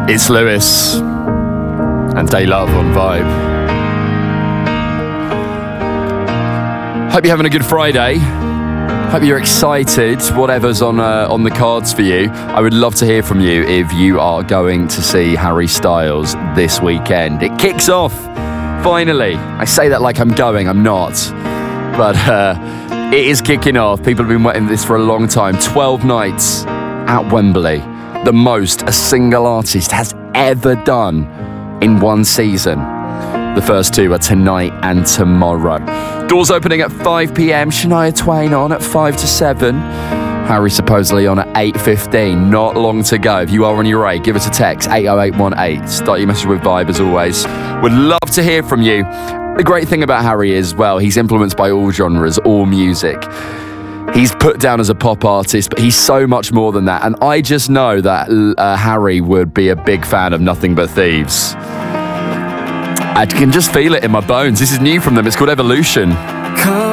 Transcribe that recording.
It's Lewis and Day Love on Vibe. Hope you're having a good Friday. Hope you're excited, whatever's on the cards for you. I would love to hear from you if you are going to see Harry Styles this weekend. It kicks off, finally. I say that like I'm going, I'm not. But it is kicking off. People have been waiting for this for a long time. 12 nights at Wembley. The most a single artist has ever done in one season. The first two are tonight and tomorrow. Doors opening at 5 p.m. Shania Twain on at 5 to 7. Harry supposedly on at 8:15. Not long to go. If you are on your way, give us a text, 80818. Start your message with Vibe as always. Would love to hear from you. The great thing about Harry is, well, he's influenced by all genres, all music. He's put down as a pop artist, but he's so much more than that. And I just know that Harry would be a big fan of Nothing But Thieves. I can just feel it in my bones. This is new from them. It's called Evolution. Come